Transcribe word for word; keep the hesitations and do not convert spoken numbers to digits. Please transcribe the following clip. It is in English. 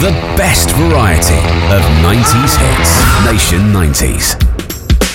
The best variety of nineties hits. Nation nineties.